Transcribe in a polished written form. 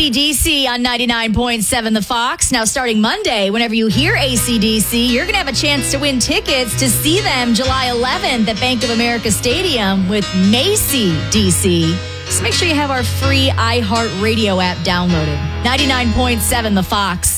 AC/DC on 99.7 The Fox. Now, starting Monday, whenever you hear AC/DC, you're going to have a chance to win tickets to see them July 11th at Bank of America Stadium with Macy DC. So make sure you have our free iHeartRadio app downloaded. 99.7 The Fox.